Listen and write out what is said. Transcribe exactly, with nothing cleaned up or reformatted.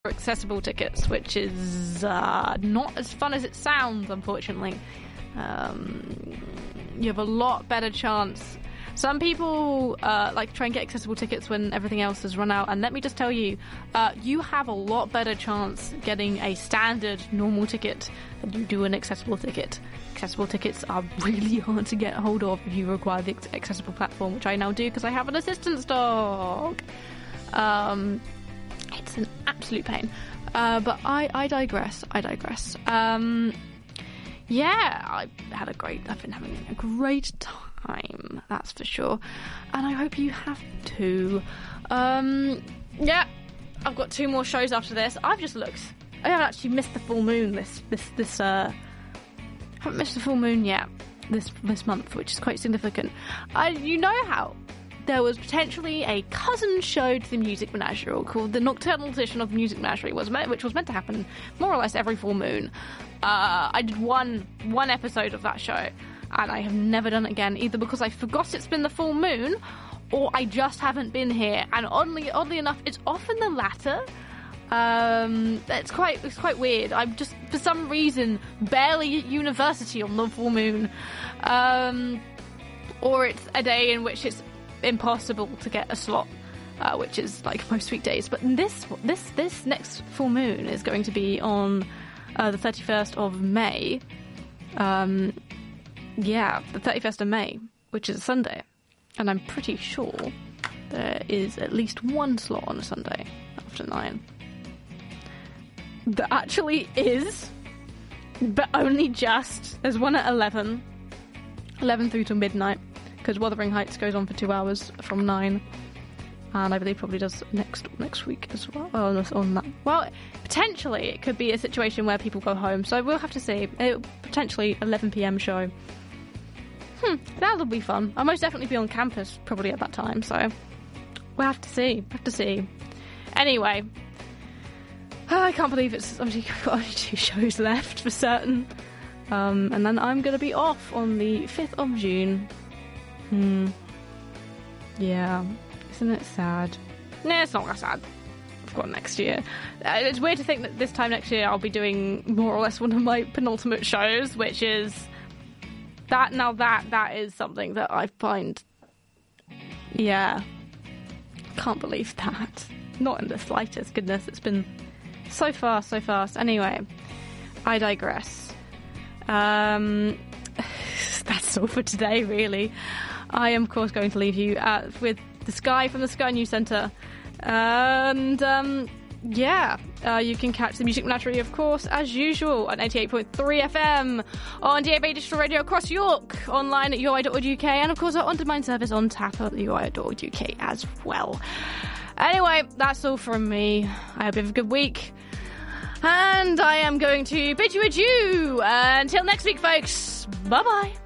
accessible tickets, which is uh, not as fun as it sounds, unfortunately. Um, you have a lot better chance. Some people uh, like try and get accessible tickets when everything else has run out, and let me just tell you, uh, you have a lot better chance getting a standard normal ticket than you do an accessible ticket. Accessible tickets are really hard to get hold of if you require the accessible platform, which I now do because I have an assistance dog. Um, it's an absolute pain. Uh, but I, I digress. I digress. Um, yeah, I had a great. I've been having a great time. That's for sure, and I hope you have too. Um, yeah, I've got two more shows after this. I've just looked. I haven't actually missed the full moon this this this. Uh, haven't missed the full moon yet this this month, which is quite significant. I, you know how there was potentially a cousin show to the Music Menagerie called the Nocturnal Edition of the Music Menagerie, was meant, which was meant to happen more or less every full moon. Uh, I did one one episode of that show, and I have never done it again, either because I forgot it's been the full moon, or I just haven't been here. And oddly, oddly enough, it's often the latter. Um, it's quite it's quite weird. I'm just, for some reason, barely at university on the full moon, um, or it's a day in which it's impossible to get a slot, uh, which is like most weekdays. But this this this next full moon is going to be on uh, the thirty-first of May. Um, yeah, the thirty-first of May, which is a Sunday, and I'm pretty sure there is at least one slot on a Sunday after nine. There actually is, but only just. There's one at eleven, eleven through to midnight, because Wuthering Heights goes on for two hours from nine, and I believe probably does next next week as well. Oh, on that. Well, potentially it could be a situation where people go home, so we'll have to see. It, potentially eleven p.m. show. Hmm, that'll be fun. I'll most definitely be on campus probably at that time, so we'll have to see. Have to see. Anyway, oh, I can't believe it's obviously got only two shows left for certain, um, and then I'm going to be off on the fifth of June. Hmm. Yeah. Isn't it sad? Nah, it's not that sad. I've got next year. Uh, it's weird to think that this time next year I'll be doing more or less one of my penultimate shows, which is that. Now that that is something that I find. Yeah. Can't believe that. Not in the slightest. Goodness, it's been so fast, so fast. Anyway, I digress. Um, that's all for today, really. I am, of course, going to leave you uh, with the Sky from the Sky News Centre. And, um, yeah, uh, you can catch the Music Menagerie, of course, as usual, at eighty-eight point three F M, on D A B Digital Radio across York, online at U I dot org U K, and, of course, our on-demand service on tap at U I dot org U K as well. Anyway, that's all from me. I hope you have a good week. And I am going to bid you adieu. Uh, until next week, folks. Bye-bye.